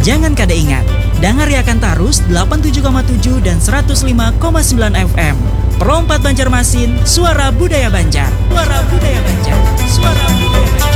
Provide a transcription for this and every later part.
Jangan kada ingat, dengar Yakan Tarus 87,7 dan 105,9 FM. Perompat Banjarmasin, suara budaya Banjar. Suara budaya Banjar. Suara budaya Banjar.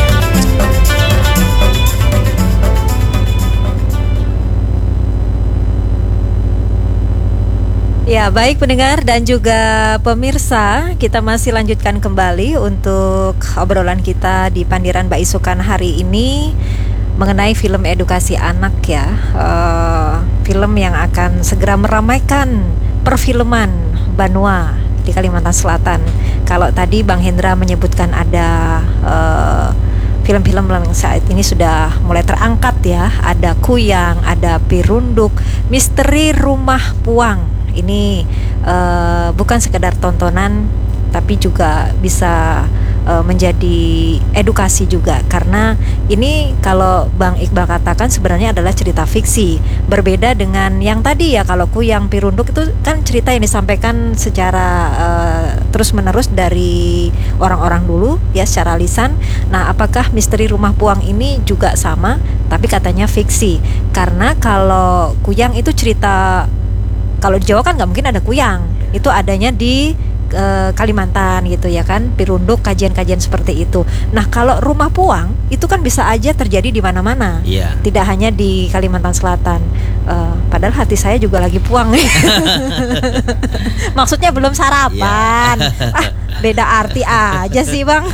Ya, baik pendengar dan juga pemirsa, kita masih lanjutkan kembali untuk obrolan kita di Pandiran Mbak Isukan hari ini mengenai film edukasi anak ya, film yang akan segera meramaikan perfilman Banua di Kalimantan Selatan. Kalau tadi Bang Hendra menyebutkan ada film-film yang saat ini sudah mulai terangkat ya, ada Kuyang, ada Pirunduk, Misteri Rumah Puang. Ini bukan sekedar tontonan, tapi juga bisa menjadi edukasi juga, karena ini kalau Bang Iqbal katakan sebenarnya adalah cerita fiksi, berbeda dengan yang tadi ya. Kalau Kuyang, Pirunduk itu kan cerita yang disampaikan secara terus menerus dari orang-orang dulu ya, secara lisan. Nah, apakah Misteri Rumah Puang ini juga sama, tapi katanya fiksi? Karena kalau Kuyang itu cerita, kalau di Jawa kan nggak mungkin ada Kuyang, itu adanya di Kalimantan gitu ya kan, Pirunduk, kajian-kajian seperti itu. Nah, kalau Rumah Puang itu kan bisa aja terjadi di mana-mana, tidak hanya di Kalimantan Selatan. Padahal hati saya juga lagi puang. Maksudnya belum sarapan. Beda arti aja sih Bang.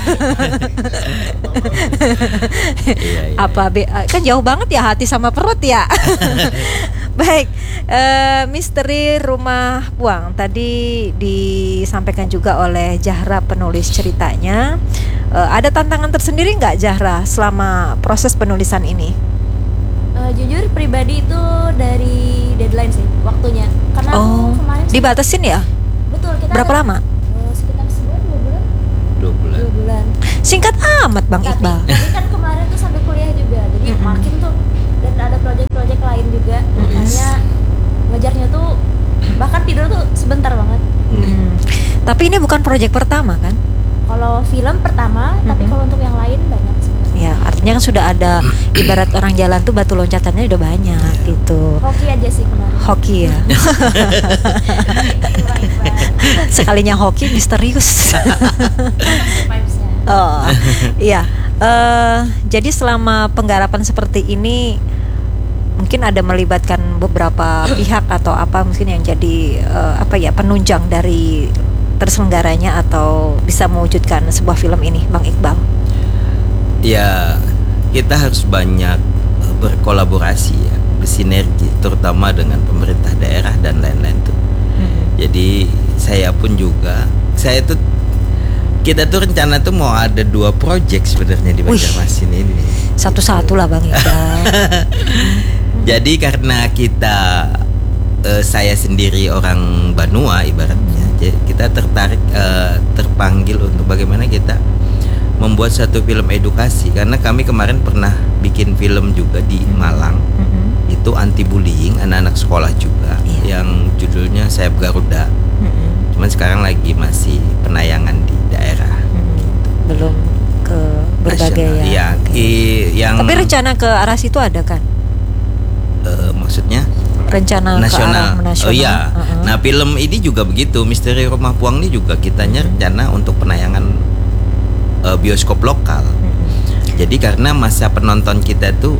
Kan jauh banget ya hati sama perut ya. Baik, Misteri Rumah Puang tadi disampaikan juga oleh Zahra penulis ceritanya. Ada tantangan tersendiri nggak Zahra selama proses penulisan ini? Jujur pribadi itu dari deadline sih waktunya, karena kemarin dibatasin ya? Betul. Kita berapa lama? Sekitar sebulan, 2 bulan. Singkat amat Bang Iqbal. Tapi kan kemarin tuh sambil kuliah juga, jadi makin tuh, dan ada proyek-proyek lain juga, makanya ngejarnya tuh bahkan tidur tuh sebentar banget. Tapi ini bukan proyek pertama kan? Kalau film pertama, tapi kalau untuk yang lain banyak sebenarnya. Ya, artinya kan sudah ada, ibarat orang jalan tuh batu loncatannya udah banyak gitu. Hoki aja sih kemarin. Hoki ya. Sekalinya hoki misterius. Oh, iya. Jadi selama penggarapan seperti ini mungkin ada melibatkan beberapa pihak atau apa mungkin yang jadi penunjang dari terselenggaranya atau bisa mewujudkan sebuah film ini, Bang Iqbal? Ya, kita harus banyak berkolaborasi ya, bersinergi, terutama dengan pemerintah daerah dan lain-lain tuh. Jadi saya pun juga, kita tuh rencana tuh mau ada 2 proyek sebenarnya di Banjarmasin ini. Satu-satu lah Bang Iqbal. Jadi karena kita saya sendiri orang Banua ibaratnya, jadi kita terpanggil untuk bagaimana kita membuat satu film edukasi, karena kami kemarin pernah bikin film juga di Malang. Itu anti bullying anak-anak sekolah juga, yang judulnya Sayap Garuda. Cuman sekarang lagi masih penayangan di daerah. Belum ke berbagai nasional, yang tapi rencana ke arah situ ada kan? Maksudnya rencana nasional. Ke arah nasional. Oh iya. Nah, film ini juga begitu. Misteri Rumah Puang ini juga kitanya rencana untuk penayangan bioskop lokal. Jadi karena masa penonton kita tuh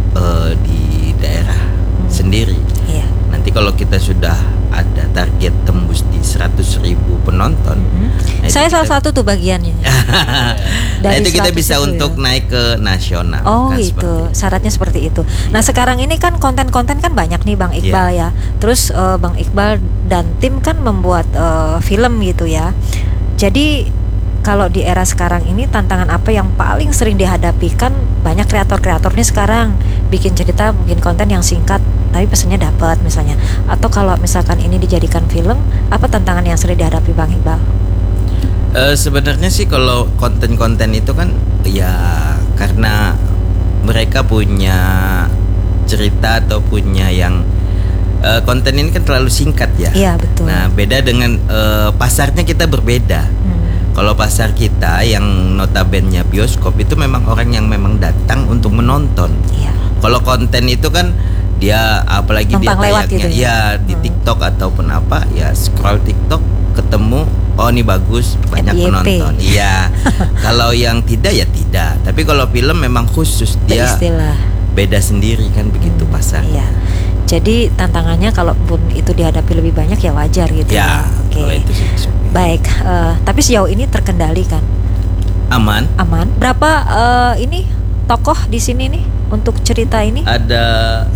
di daerah sendiri. Nanti kalau kita sudah ada target tembus di 100.000 penonton, saya salah satu tuh bagiannya. Nah, itu kita bisa untuk naik ke nasional. Oh kan, gitu, syaratnya seperti itu. Nah, sekarang ini kan konten-konten kan banyak nih Bang Iqbal ya. Terus Bang Iqbal dan tim kan membuat film gitu ya. Jadi kalau di era sekarang ini tantangan apa yang paling sering dihadapi? Kan banyak kreator-kreator nih sekarang bikin cerita, mungkin konten yang singkat tapi pesannya dapat misalnya. Atau kalau misalkan ini dijadikan film, apa tantangan yang sering dihadapi Bang Iqbal? Sebenarnya sih kalau konten-konten itu kan ya karena mereka punya cerita atau punya yang konten ini kan terlalu singkat ya. Iya betul. Nah, beda dengan pasarnya kita berbeda. Kalau pasar kita yang notabene bioskop itu memang orang yang memang datang untuk menonton. Iya. Kalau konten itu kan Dia apalagi dia Numpang lewat tayangnya gitu ya? di TikTok ataupun apa, ya scroll TikTok ketemu, oh ini bagus, banyak FYP. penonton. Iya. Kalau yang tidak ya tidak. Tapi kalau film memang khusus, dia Istilah. beda sendiri kan begitu pasar. Iya. Jadi tantangannya kalaupun itu dihadapi lebih banyak ya wajar gitu Ya, Oke. kalau itu sih syukur. Baik, tapi sejauh ini terkendali kan? Aman. Aman. Berapa ini tokoh di sini nih untuk cerita ini? Ada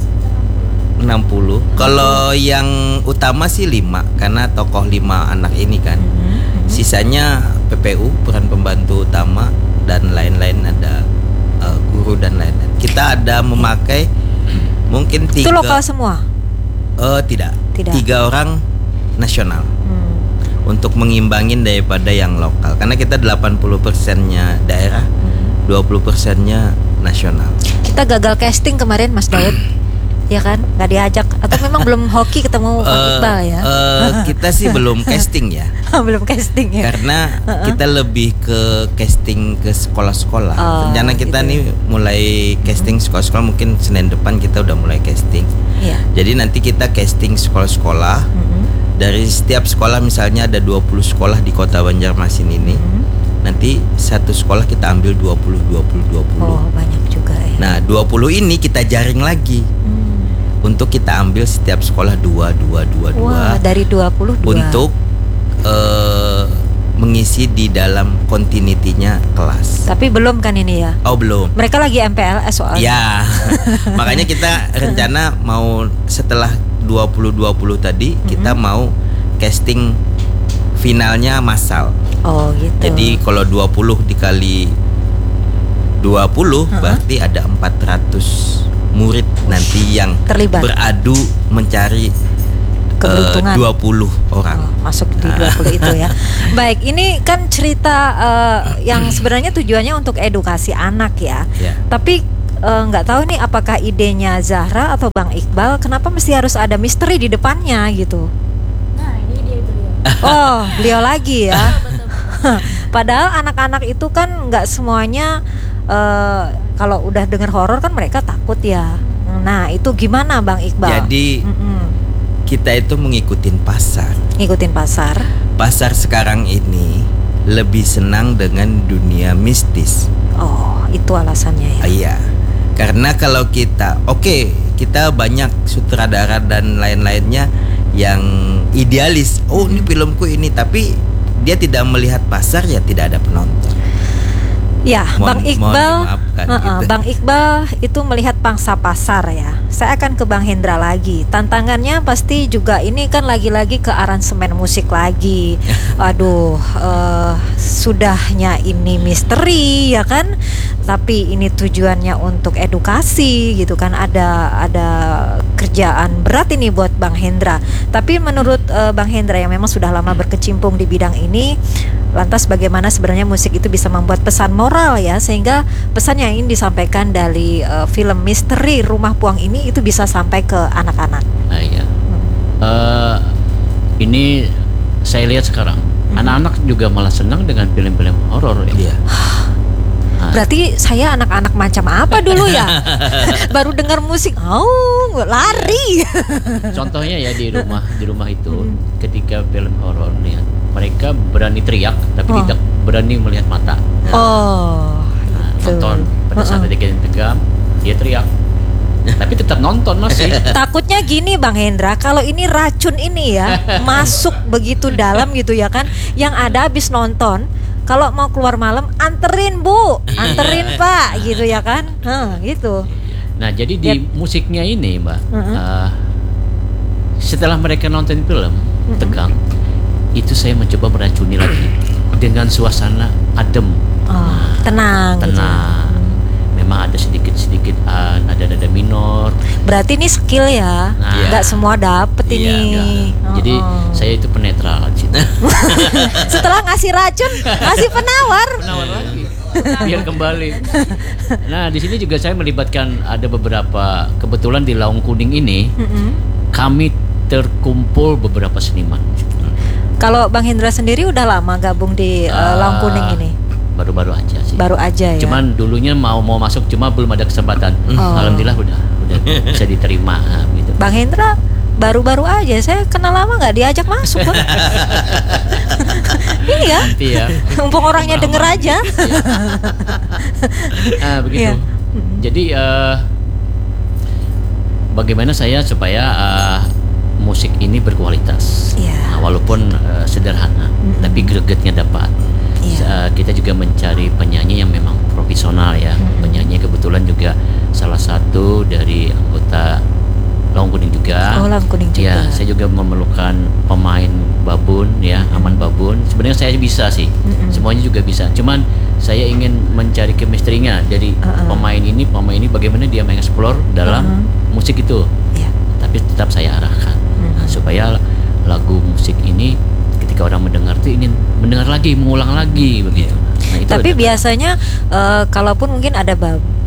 60. Kalau yang utama sih 5 karena tokoh 5 anak ini kan. Sisanya PPU, peran pembantu utama, dan lain-lain, ada guru dan lain-lain. Kita ada memakai mungkin 3. Itu lokal semua? Tidak. Tidak. 3 orang nasional. Untuk mengimbangin daripada yang lokal. Karena kita 80%-nya daerah, 20%-nya nasional. Kita gagal casting kemarin Mas Daud. Ya kan? Nggak diajak. Atau memang belum hoki ketemu Pak Iqbal ya? Kita sih belum casting ya. Belum casting ya? Karena kita lebih ke casting ke sekolah-sekolah. Oh, Rencana kita gitu. nih mulai casting sekolah-sekolah, mungkin Senin depan kita udah mulai casting. Iya. Jadi nanti kita casting sekolah-sekolah. Dari setiap sekolah, misalnya ada 20 sekolah di Kota Banjarmasin ini. Nanti satu sekolah kita ambil 20. Oh, banyak juga ya. Nah, 20 ini kita jaring lagi. Untuk kita ambil setiap sekolah 2. Wah, dari 22. Untuk mengisi di dalam continuity-nya kelas. Tapi belum kan ini ya? Oh, belum. Mereka lagi MPLS soalnya. Ya. Makanya kita rencana mau setelah 20 tadi kita mau casting finalnya massal. Oh, gitu. Jadi kalau 20 dikali 20 berarti ada 400 murid nanti yang Terlibat. beradu mencari Keberuntungan. 20 orang. Oh, masuk di 20 itu ya. Baik, ini kan cerita yang sebenarnya tujuannya untuk edukasi anak ya. Ya. Tapi nggak tahu nih apakah idenya Zahra atau Bang Iqbal, kenapa mesti harus ada misteri di depannya gitu? Nah, ini dia itu dia. Oh, beliau lagi ya. Betul. Padahal anak-anak itu kan nggak semuanya kalau udah denger horor kan mereka takut ya. Nah, itu gimana Bang Iqbal? Jadi kita itu mengikutin pasar. Ngikutin pasar. Pasar sekarang ini lebih senang dengan dunia mistis. Oh, itu alasannya ya. Iya. Karena kalau kita kita banyak sutradara dan lain-lainnya yang idealis. Oh, ini filmku ini, tapi dia tidak melihat pasar, ya tidak ada penonton. Ya, Bang Iqbal, dimaafkan gitu. Bang Iqbal itu melihat pangsa pasar ya. Saya akan ke Bang Hendra lagi. Tantangannya pasti juga ini kan lagi-lagi ke aransemen musik lagi. Aduh, sudahnya ini misteri ya kan. Tapi ini tujuannya untuk edukasi gitu kan. Ada kerjaan berat ini buat Bang Hendra. Tapi menurut Bang Hendra yang memang sudah lama berkecimpung di bidang ini, lantas bagaimana sebenarnya musik itu bisa membuat pesan moral ya, sehingga pesan yang ingin disampaikan dari film misteri Rumah Puang ini itu bisa sampai ke anak-anak. Nah, iya. Ini saya lihat sekarang anak-anak juga malah senang dengan film-film horor ya. Iya. Berarti saya anak-anak macam apa dulu ya? Baru dengar musik, lari. Contohnya ya di rumah itu ketika film horor nih, mereka berani teriak tapi tidak berani melihat mata. Oh, Nonton pada saat adegan tegang dia teriak, tapi tetap nonton masih. takutnya gini Bang Hendra, kalau ini racun ini ya masuk begitu dalam gitu ya kan, yang ada habis nonton kalau mau keluar malam anterin Bu, anterin Pak gitu ya kan, gitu. Nah jadi di musiknya ini Mbak, setelah mereka nonton film tegang, itu saya mencoba meracuni lagi dengan suasana adem, Tenang. Gitu. Memang ada sedikit-sedikit nada-nada minor. Berarti ini skill ya, nggak semua dapet ini. Jadi saya itu penetral di situ. Setelah ngasih racun, ngasih penawar. Penawar lagi, biar kembali. Nah di sini juga saya melibatkan ada beberapa, kebetulan di Laung Kuning ini kami terkumpul beberapa seniman. Kalau Bang Hendra sendiri udah lama gabung di Laung Kuning ini? Baru-baru aja sih. Baru aja ya. Cuman dulunya mau masuk cuma belum ada kesempatan. Alhamdulillah udah bisa diterima gitu. Bang Hendra baru-baru aja, saya kenal lama nggak diajak masuk Bang. Ini ya, Nanti ya. mumpung orangnya denger aja. Begitu. Iya. Jadi bagaimana saya supaya musik ini berkualitas, Iya. walaupun sederhana, tapi gregetnya dapat. Iya. Kita juga mencari penyanyi yang memang profesional ya. Penyanyi kebetulan juga salah satu dari anggota Lawang Kuning juga. Oh, Lawang Kuning juga. Ya, saya juga memerlukan pemain babun ya, Aman Babun. Sebenarnya saya bisa sih, semuanya juga bisa. Cuman saya ingin mencari chemistry-nya dari pemain ini bagaimana dia mengeksplor dalam musik itu. Iya. Tapi tetap saya arahkan supaya lagu musik ini ketika orang mendengar tuh ingin mendengar lagi, mengulang lagi begitu. Nah, itu Tapi biasanya kalaupun mungkin ada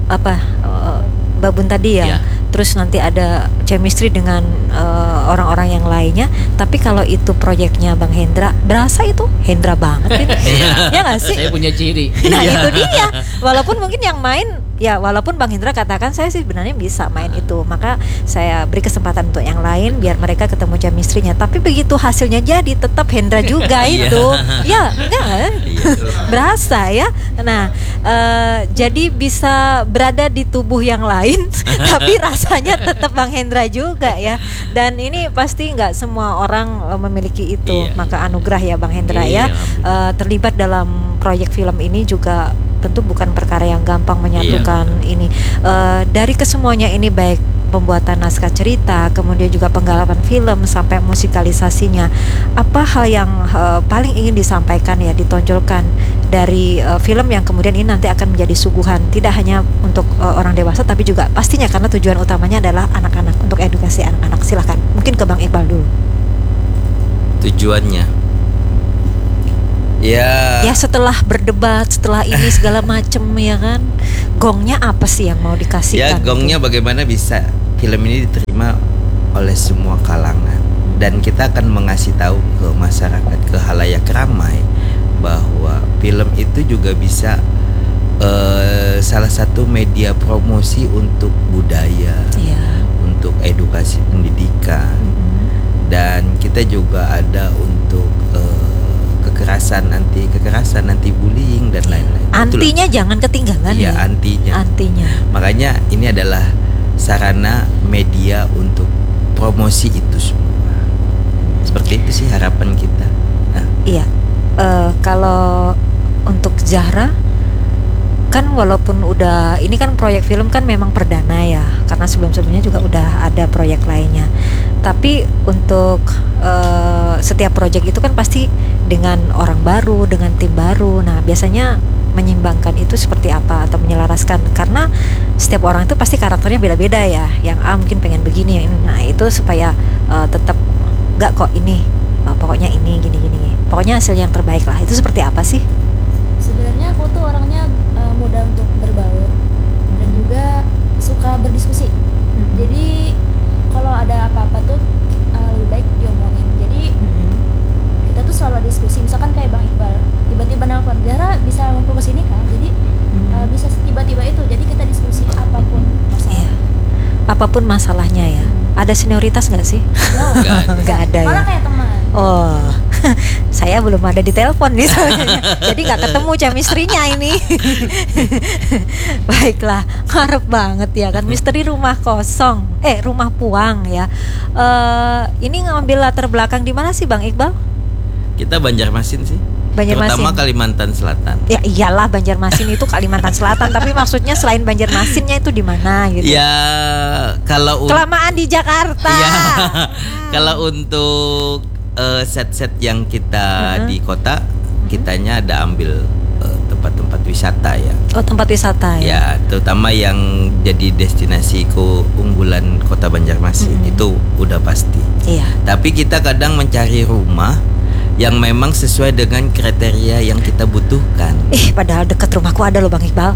babun tadi ya, Iya. terus nanti ada chemistry dengan orang-orang yang lainnya. Tapi kalau itu proyeknya Bang Hendra, berasa itu Hendra banget ini. Ya nggak sih? saya punya ciri. Nah itu dia. Walaupun mungkin yang main, ya walaupun Bang Hendra katakan saya sih sebenarnya bisa main itu, maka saya beri kesempatan untuk yang lain biar mereka ketemu chemistry-nya. Tapi begitu hasilnya jadi tetap Hendra juga itu. Ya enggak kan? Berasa ya. Nah jadi bisa berada di tubuh yang lain tapi rasanya tetap Bang Hendra juga ya. Dan ini pasti nggak semua orang memiliki itu. Iya. Maka anugerah ya Bang Hendra Iya, ya. Terlibat dalam proyek film ini juga tentu bukan perkara yang gampang menyatukan ini. Dari kesemuanya ini, baik pembuatan naskah cerita, kemudian juga penggarapan film sampai musikalisasinya, apa hal yang paling ingin disampaikan ya, ditonjolkan dari film yang kemudian ini nanti akan menjadi suguhan tidak hanya untuk orang dewasa tapi juga pastinya karena tujuan utamanya adalah anak-anak, untuk edukasi anak-anak. Silakan, mungkin ke Bang Iqbal dulu. Tujuannya ya Setelah berdebat, setelah ini segala macem ya kan, gongnya apa sih yang mau dikasihkan? gongnya bagaimana bisa film ini diterima oleh semua kalangan, dan kita akan mengasih tahu ke masyarakat, ke halayak ramai bahwa film itu juga bisa salah satu media promosi untuk budaya, untuk edukasi pendidikan, dan kita juga ada untuk kekerasan, anti bullying dan lain-lain. Antinya jangan ketinggalan ya. Antinya. Makanya ini adalah sarana media untuk promosi itu semua. Seperti itu sih harapan kita. Nah. Iya. Kalau untuk Zahra, kan walaupun udah ini kan proyek film kan memang perdana ya, karena sebelum-sebelumnya juga udah ada proyek lainnya. Tapi untuk setiap proyek itu kan pasti dengan orang baru, dengan tim baru. Nah biasanya menyimbangkan itu seperti apa atau menyelaraskan, karena setiap orang itu pasti karakternya beda-beda ya. Yang A mungkin pengen begini, yang ini. Nah itu supaya tetap nggak kok ini pokoknya ini gini-gini. Pokoknya hasil yang terbaik lah. Itu seperti apa sih? Sebenarnya aku tuh orangnya mudah untuk berbaur dan juga suka berdiskusi. Jadi kalau ada apa-apa tuh lebih baik diomongin. Jadi kita tuh selalu diskusi. Misalkan kayak Bang Iqbal tiba-tiba nelfon, Zahra bisa ngumpul ke sini kan? Jadi bisa tiba-tiba itu. Jadi kita diskusi apapun masalah. Apapun masalahnya ya. Ada senioritas nggak sih? Nggak ada ya. Malah kayak teman. Oh, saya belum ada di telepon nih soalnya. Jadi nggak ketemu chemistry-nya ini. Baiklah, ngarep banget ya kan, misteri rumah kosong, rumah puang ya. Ini ngambil latar belakang di mana sih Bang Iqbal? Kita Banjarmasin sih. Banjarmasin. Terutama Kalimantan Selatan. Ya iyalah, Banjarmasin itu Kalimantan Selatan, tapi maksudnya selain Banjarmasinnya itu di mana gitu? Ya kalau kelamaan di Jakarta. Ya, kalau untuk set-set yang kita di kota, kitanya ada ambil tempat-tempat wisata ya. Oh, tempat wisata ya. Ya, terutama yang jadi destinasi keunggulan Kota Banjarmasin itu udah pasti. Iya. Tapi kita kadang mencari rumah yang memang sesuai dengan kriteria yang kita butuhkan. Padahal dekat rumahku ada loh Bang Iqbal.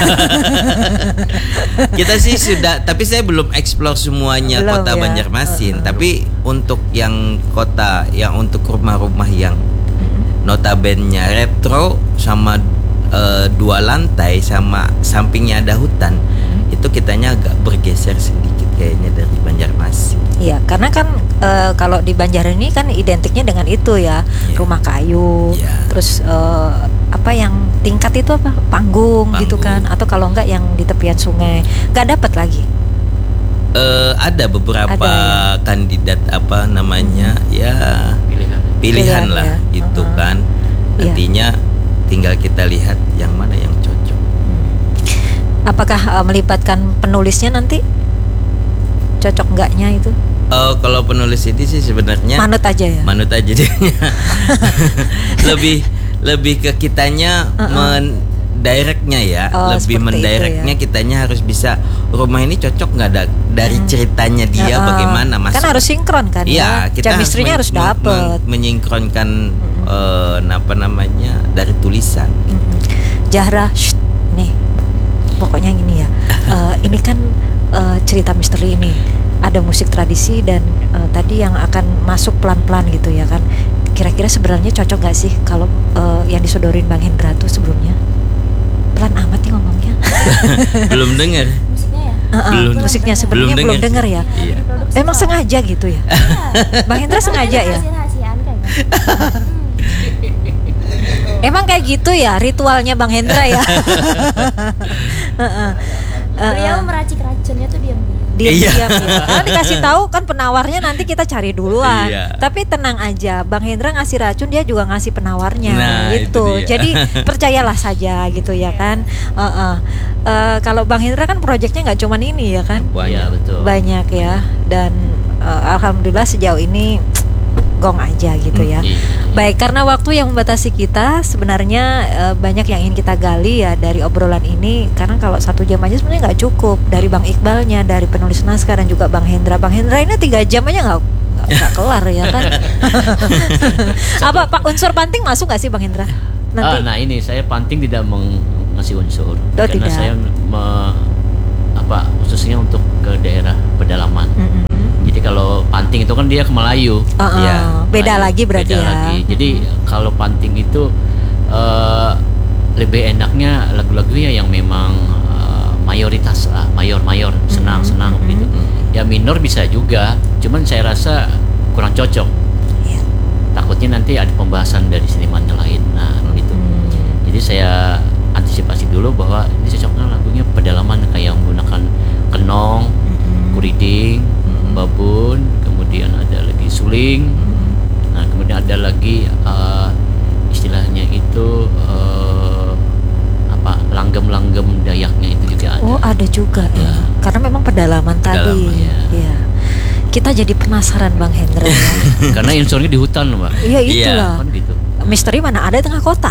Kita sih sudah, tapi saya belum explore semuanya Belum, Kota ya. Banjarmasin. Tapi untuk yang kota, yang untuk rumah-rumah yang notabene retro sama 2 lantai sama sampingnya ada hutan, itu itu kitanya agak bergeser sedikit kayaknya dari Banjarmasin. Iya, karena kan kalau di Banjar ini kan identiknya dengan itu ya, rumah kayu, terus apa yang tingkat itu apa? Panggung gitu kan, atau kalau enggak yang di tepian sungai. Nggak dapat lagi. Ada beberapa kandidat apa namanya pilihan lah itu kan. Nantinya tinggal kita lihat yang mana yang cocok. Apakah melibatkan penulisnya nanti? Cocok enggaknya itu? Kalau penulis ini sih sebenarnya manut aja ya. Manut aja dia. lebih ke kitanya mendirectnya ya, lebih mendirectnya kitanya harus bisa rumah ini cocok nggak dari ceritanya dia bagaimana masuk. Kan harus sinkron kan ya. Kita chemistry-nya harus dapat. Menyinkronkan apa namanya dari tulisan. Zahra, nih pokoknya gini ya. Ini kan cerita misteri ini ada musik tradisi dan tadi yang akan masuk pelan-pelan gitu ya kan. Kira-kira sebenarnya cocok gak sih kalau yang disodorin Bang Hendra tuh sebelumnya? Pelan amat nih ngomongnya. Belum dengar. Musiknya ya? Musiknya sebenarnya belum dengar ya. Iya. Emang sengaja gitu ya? Bang Hendra sengaja ya? Emang kayak gitu ya ritualnya Bang Hendra ya? Beliau meracik racunnya tuh diam-diam. Diam-diam ya. Karena dikasih tahu kan penawarnya nanti kita cari duluan. Tapi tenang aja, Bang Hendra ngasih racun dia juga ngasih penawarnya gitu. Jadi percayalah saja gitu ya kan. Kalau Bang Hendra kan proyeknya nggak cuma ini ya kan? Banyak ya. Dan alhamdulillah sejauh ini gong aja gitu ya. Baik, karena waktu yang membatasi kita, sebenarnya banyak yang ingin kita gali ya dari obrolan ini. Karena kalau 1 jam aja sebenarnya nggak cukup. Dari Bang Iqbalnya, dari penulis naskah dan juga Bang Hendra. Bang Hendra ini 3 jam aja nggak kelar ya kan. Apa Pak unsur panting masuk nggak sih Bang Hendra? Nanti. Nah ini saya panting tidak mengasih unsur karena tidak. saya khususnya untuk ke daerah pedalaman. Jadi kalau panting itu kan dia ke Melayu, beda lagi berarti beda ya. lagi. Jadi kalau panting itu lebih enaknya lagu-lagunya yang memang mayoritas lah, mayor senang gitu. Ya minor bisa juga, cuman saya rasa kurang cocok. Takutnya nanti ada pembahasan dari seniman yang lain. Nah gitu. Jadi saya antisipasi dulu bahwa ini cocoknya lagunya pedalaman kayak menggunakan kenong, kuriding, babun, kemudian ada lagi suling. Nah kemudian ada lagi istilahnya itu langgam-langgam Dayaknya itu juga ada. Oh ada juga ya. Karena memang pedalaman tadi. Ya. Kita jadi penasaran Bang Hendra ya. Karena unsurnya di hutan loh Mbak. Iya itulah. Kan gitu. Misteri mana ada di tengah kota?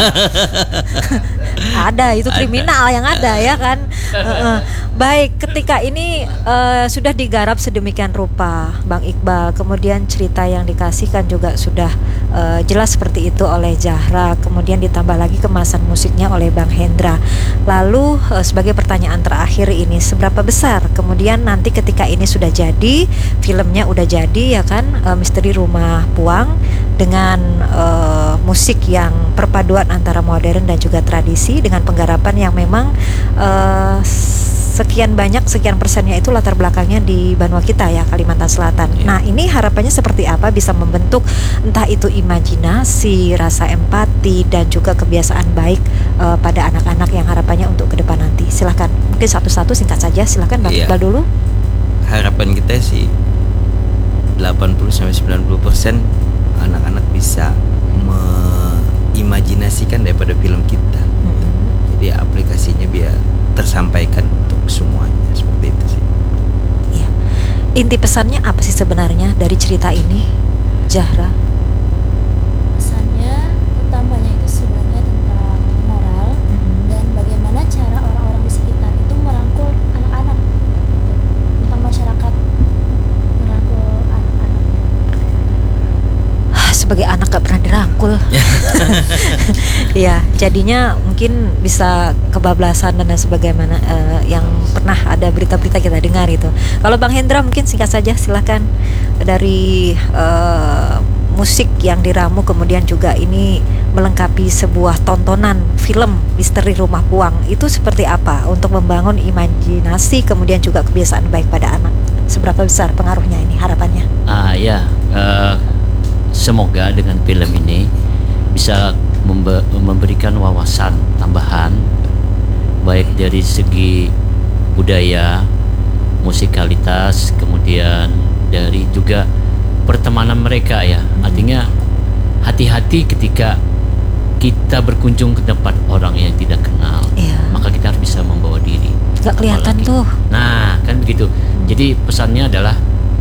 Ada, itu kriminal yang ada ya kan. Baik, ketika ini sudah digarap sedemikian rupa Bang Iqbal, kemudian cerita yang dikasihkan juga sudah jelas seperti itu oleh Zahra, kemudian ditambah lagi kemasan musiknya oleh Bang Hendra. Lalu sebagai pertanyaan terakhir ini, seberapa besar kemudian nanti ketika ini sudah jadi, filmnya udah jadi ya kan, Misteri Rumah Puang dengan musik yang perpaduan antara modern dan juga tradisi dengan penggarapan yang memang sekian persennya itu latar belakangnya di Banua kita ya, Kalimantan Selatan. Nah ini harapannya seperti apa bisa membentuk entah itu imajinasi, rasa empati dan juga kebiasaan baik pada anak-anak yang harapannya untuk ke depan nanti. Silahkan, mungkin satu-satu singkat saja, silahkan Bang Iqbal dulu. Harapan kita sih 80-90% anak-anak bisa mengimajinasikan daripada film kita. Jadi aplikasinya biar tersampaikan untuk semuanya, seperti itu sih. Iya. Inti pesannya apa sih sebenarnya dari cerita ini, Zahra? Pesannya utamanya itu sebenarnya tentang moral dan bagaimana cara orang-orang di sekitar itu merangkul anak-anak, tentang masyarakat merangkul anak-anak. Sebagai anak gak pernah dirangkul. Ya, jadinya mungkin bisa kebablasan dan sebagaimana yang pernah ada berita-berita kita dengar itu. Kalau Bang Hendra mungkin singkat saja silahkan, dari musik yang diramu kemudian juga ini melengkapi sebuah tontonan film Misteri Rumah Puang itu seperti apa untuk membangun imajinasi kemudian juga kebiasaan baik pada anak? Seberapa besar pengaruhnya ini harapannya? Semoga dengan film ini bisa memberikan wawasan tambahan baik dari segi budaya, musikalitas, kemudian dari juga pertemanan mereka ya. Artinya hati-hati ketika kita berkunjung ke tempat orang yang tidak kenal, maka kita harus bisa membawa diri. Gak kelihatan tuh. Nah, kan begitu. Jadi pesannya adalah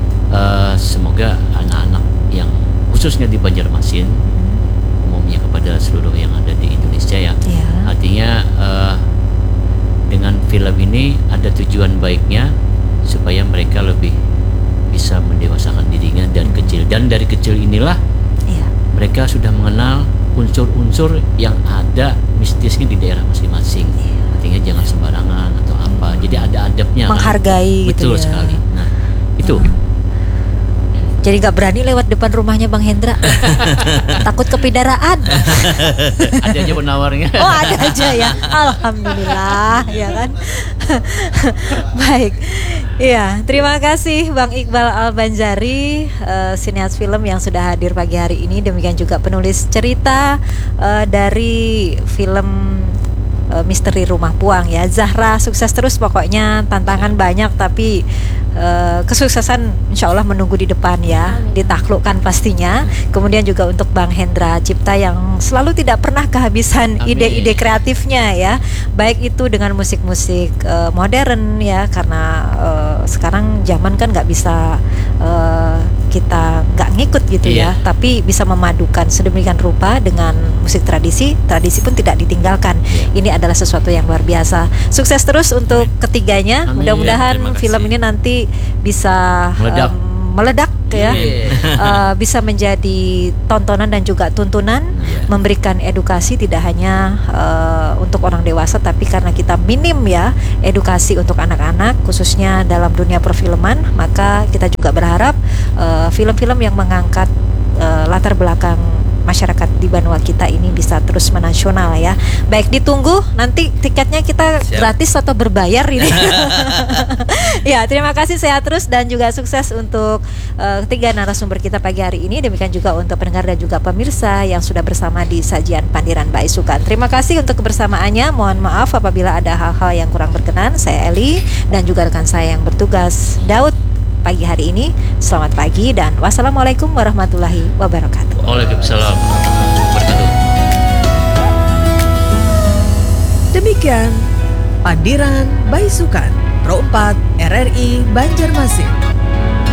semoga anak-anak yang khususnya di Banjarmasin, umumnya kepada seluruh yang ada di Indonesia ya. Artinya dengan film ini ada tujuan baiknya supaya mereka lebih bisa mendewasakan dirinya dari kecil, dan dari kecil inilah mereka sudah mengenal unsur-unsur yang ada mistisnya di daerah masing-masing. Artinya jangan sembarangan atau apa. Jadi ada adabnya. Menghargai kan? Betul gitu ya. sekali. Nah, itu. Jadi gak berani lewat depan rumahnya Bang Hendra. Takut kepidaraan. Ada aja penawarnya. Oh, ada aja ya. Alhamdulillah, ya kan. Baik. Iya, terima kasih Bang Iqbal Al-Banjari, sineas film yang sudah hadir pagi hari ini. Demikian juga penulis cerita dari film Misteri Rumah Puang ya. Zahra, sukses terus pokoknya, tantangan banyak tapi kesuksesan insya Allah menunggu di depan ya. Ditaklukkan pastinya. Kemudian juga untuk Bang Hendra Cipta yang selalu tidak pernah kehabisan ide-ide kreatifnya ya, baik itu dengan musik-musik modern ya, karena sekarang zaman kan nggak bisa kita nggak ngikut gitu ya, tapi bisa memadukan sedemikian rupa dengan musik tradisi pun tidak ditinggalkan. Ini adalah sesuatu yang luar biasa. Sukses terus untuk ketiganya. Mudah-mudahan film ini nanti bisa meledak ya, bisa menjadi tontonan dan juga tuntunan, memberikan edukasi tidak hanya untuk orang dewasa, tapi karena kita minim ya edukasi untuk anak-anak khususnya dalam dunia perfilman, maka kita juga berharap film-film yang mengangkat latar belakang masyarakat di Banua kita ini bisa terus menasional ya. Baik, ditunggu nanti tiketnya kita gratis atau berbayar ini. Ya, terima kasih, sehat terus dan juga sukses untuk ketiga narasumber kita pagi hari ini. Demikian juga untuk pendengar dan juga pemirsa yang sudah bersama di sajian Pandiran Mbak Isukan. Terima kasih untuk kebersamaannya. Mohon maaf apabila ada hal-hal yang kurang berkenan. Saya Eli dan juga rekan saya yang bertugas Daud pagi hari ini. Selamat pagi dan wassalamualaikum warahmatullahi wabarakatuh. Waalaikumsalam warahmatullahi wabarakatuh. Demikian Pandiran Baisukan Pro 4 RRI Banjarmasin.